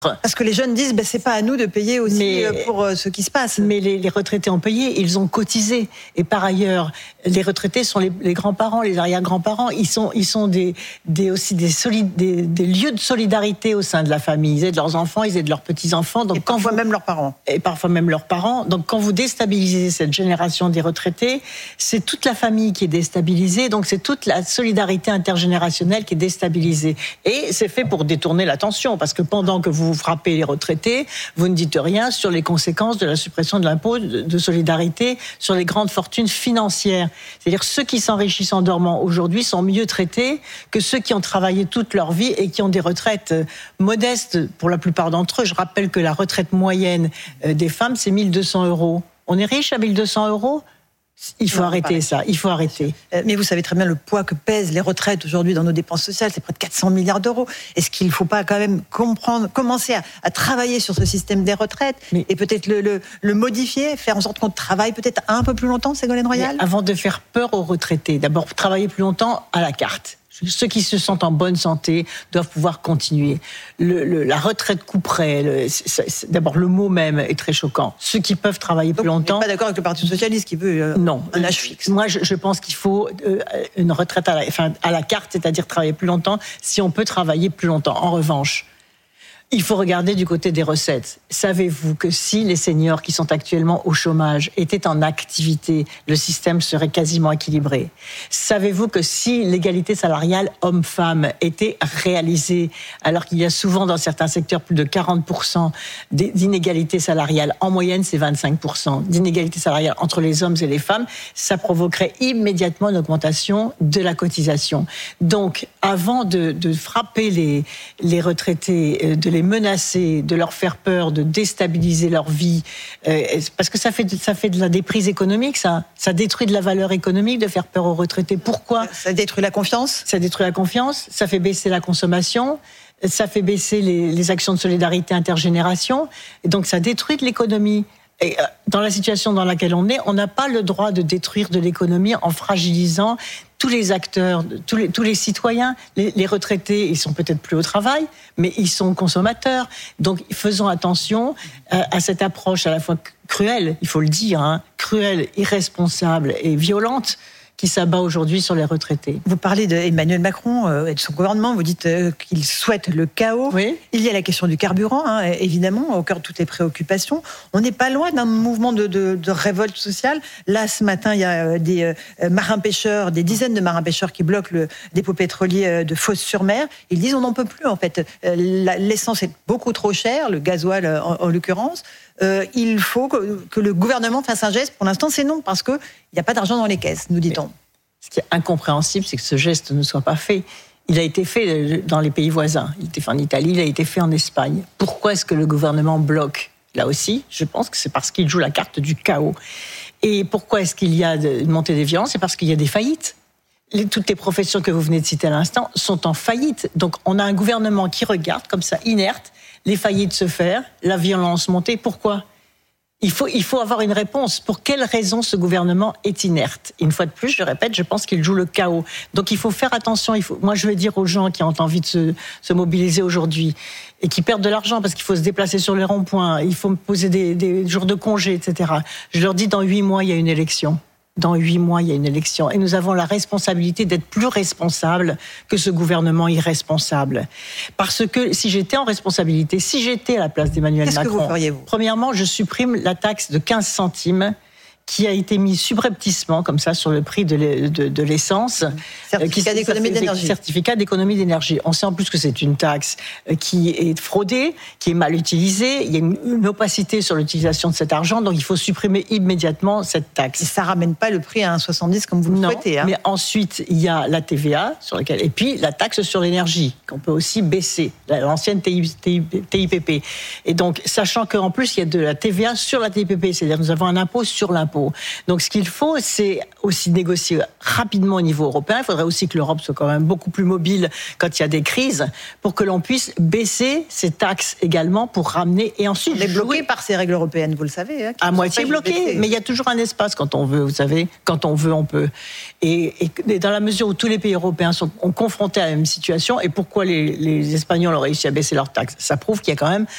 Parce que les jeunes disent, c'est pas à nous de payer aussi pour ce qui se passe. Mais les retraités ont payé, ils ont cotisé. Et par ailleurs, les retraités sont les grands-parents, les arrière-grands-parents. Ils sont aussi des lieux de solidarité au sein de la famille. Ils aident leurs enfants, ils aident leurs petits-enfants. Donc, et parfois même leurs parents. Et parfois même leurs parents. Donc quand vous déstabilisez cette génération des retraités, c'est toute la famille qui est déstabilisée. Donc c'est toute la solidarité intergénérationnelle qui est déstabilisée. Et c'est fait pour détourner l'attention. Parce que pendant que vous frappez les retraités, vous ne dites rien sur les conséquences de la suppression de l'impôt de solidarité sur les grandes fortunes financières. C'est-à-dire ceux qui s'enrichissent en dormant aujourd'hui sont mieux traités que ceux qui ont travaillé toute leur vie et qui ont des retraites modestes pour la plupart d'entre eux. Je rappelle que la retraite moyenne des femmes, c'est 1 200 €. On est riche à 1 200 €? Il faut arrêter ça, il faut arrêter. Mais vous savez très bien le poids que pèsent les retraites aujourd'hui dans nos dépenses sociales, c'est près de 400 milliards d'euros. Est-ce qu'il ne faut pas quand même commencer à travailler sur ce système des retraites et peut-être le modifier, faire en sorte qu'on travaille peut-être un peu plus longtemps, Ségolène Royal ? Avant de faire peur aux retraités, d'abord travailler plus longtemps à la carte. Ceux qui se sentent en bonne santé doivent pouvoir continuer. La retraite couperet, d'abord le mot même est très choquant. Ceux qui peuvent travailler plus longtemps. Vous n'êtes pas d'accord avec le Parti socialiste qui veut un âge fixe ? Moi, je pense qu'il faut une retraite à la carte, c'est-à-dire travailler plus longtemps, si on peut travailler plus longtemps. En revanche, il faut regarder du côté des recettes. Savez-vous que si les seniors qui sont actuellement au chômage étaient en activité, le système serait quasiment équilibré? Savez-vous que si l'égalité salariale homme-femme était réalisée, alors qu'il y a souvent dans certains secteurs plus de 40% d'inégalité salariale, en moyenne c'est 25% d'inégalité salariale entre les hommes et les femmes, ça provoquerait immédiatement une augmentation de la cotisation. Donc, avant de frapper les retraités, de les menacer, de leur faire peur, de déstabiliser leur vie, parce que ça fait de la déprise économique, ça détruit de la valeur économique de faire peur aux retraités. Pourquoi ? Ça détruit la confiance ? Ça détruit la confiance, ça fait baisser la consommation, ça fait baisser les actions de solidarité intergénération, et donc ça détruit de l'économie. Et dans la situation dans laquelle on est, on n'a pas le droit de détruire de l'économie en fragilisant tous les acteurs, tous les citoyens. Les retraités, ils sont peut-être plus au travail, mais ils sont consommateurs. Donc faisons attention à cette approche à la fois cruelle, il faut le dire, cruelle, irresponsable et violente, qui s'abat aujourd'hui sur les retraités. Vous parlez d'Emmanuel Macron et de son gouvernement, vous dites qu'il souhaite le chaos. Oui. Il y a la question du carburant, évidemment, au cœur de toutes les préoccupations. On n'est pas loin d'un mouvement de révolte sociale. Là, ce matin, il y a des marins-pêcheurs, des dizaines de marins-pêcheurs qui bloquent le dépôt pétrolier de Fos-sur-Mer. Ils disent on n'en peut plus, en fait. L'essence est beaucoup trop chère, le gasoil en l'occurrence. Il faut que le gouvernement fasse un geste. Pour l'instant, c'est non, parce qu'il n'y a pas d'argent dans les caisses, nous dit-on. Ce qui est incompréhensible, c'est que ce geste ne soit pas fait. Il a été fait dans les pays voisins. Il a été fait en Italie, il a été fait en Espagne. Pourquoi est-ce que le gouvernement bloque ? Là aussi, je pense que c'est parce qu'il joue la carte du chaos. Et pourquoi est-ce qu'il y a une montée des violences ? C'est parce qu'il y a des faillites. Toutes les professions que vous venez de citer à l'instant sont en faillite. Donc on a un gouvernement qui regarde comme ça, inerte, les faillites se faire, la violence monter. Pourquoi ? Il faut avoir une réponse. Pour quelle raison ce gouvernement est inerte ? Une fois de plus, je répète, je pense qu'il joue le chaos. Donc il faut faire attention. Moi, je vais dire aux gens qui ont envie de se mobiliser aujourd'hui et qui perdent de l'argent parce qu'il faut se déplacer sur les ronds-points, il faut me poser des jours de congé, etc. Je leur dis, dans 8 mois, il y a une élection. Dans 8 mois, il y a une élection. Et nous avons la responsabilité d'être plus responsables que ce gouvernement irresponsable. Parce que si j'étais en responsabilité, si j'étais à la place d'Emmanuel Macron... Qu'est-ce que vous feriez, vous ? Premièrement, je supprime la taxe de 15 centimes qui a été mise subrepticement, comme ça, sur le prix de l'essence. Certificat d'économie d'énergie. Certificat d'économie d'énergie. On sait en plus que c'est une taxe qui est fraudée, qui est mal utilisée. Il y a une opacité sur l'utilisation de cet argent, donc il faut supprimer immédiatement cette taxe. Et ça ne ramène pas le prix à 1,70 comme vous le souhaitez. Mais ensuite, il y a la TVA, et puis la taxe sur l'énergie, qu'on peut aussi baisser, l'ancienne TIPP. Et donc, sachant qu'en plus, il y a de la TVA sur la TIPP, c'est-à-dire nous avons un impôt sur l'impôt. impôts. Donc ce qu'il faut, c'est aussi négocier rapidement au niveau européen. Il faudrait aussi que l'Europe soit quand même beaucoup plus mobile quand il y a des crises, pour que l'on puisse baisser ces taxes également pour ramener et ensuite on est bloqué par ces règles européennes, vous le savez. Hein, à moitié bloqué, mais il y a toujours un espace quand on veut, vous savez, quand on veut, on peut. Et dans la mesure où tous les pays européens sont confrontés à la même situation, et pourquoi les Espagnols ont réussi à baisser leurs taxes, ça prouve qu'il y a quand même